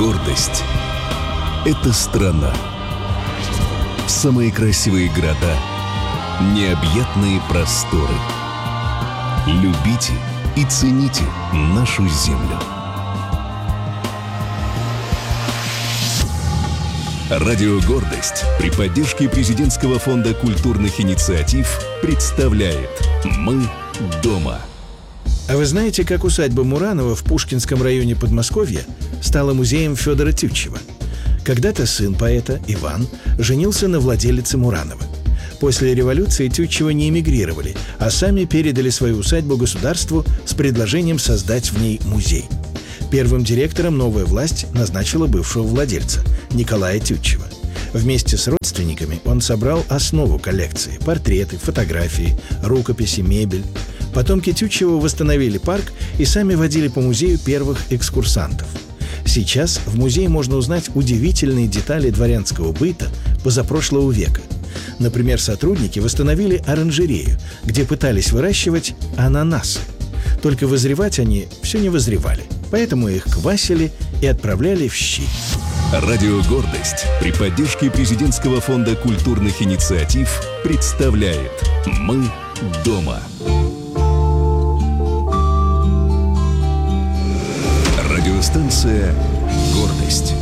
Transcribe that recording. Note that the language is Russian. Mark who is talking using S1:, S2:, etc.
S1: Гордость — это страна. Самые красивые города, необъятные просторы. Любите и цените нашу землю. Радио «Гордость» при поддержке Президентского фонда культурных инициатив представляет «Мы дома».
S2: А вы знаете, как усадьба Муранова в Пушкинском районе Подмосковья стала музеем Федора Тютчева? Когда-то сын поэта, Иван, женился на владелице Муранова. После революции Тютчевы не эмигрировали, а сами передали свою усадьбу государству с предложением создать в ней музей. Первым директором новая власть назначила бывшего владельца, Николая Тютчева. Вместе с родственниками он собрал основу коллекции – портреты, фотографии, рукописи, мебель. Потомки Тютчева восстановили парк и сами водили по музею первых экскурсантов. Сейчас в музее можно узнать удивительные детали дворянского быта позапрошлого века. Например, сотрудники восстановили оранжерею, где пытались выращивать ананасы. Только вызревать они все не вызревали, поэтому их квасили и отправляли в щи.
S1: Радио «Гордость» при поддержке Президентского фонда культурных инициатив представляет «Мы дома». Радиостанция «Гордость».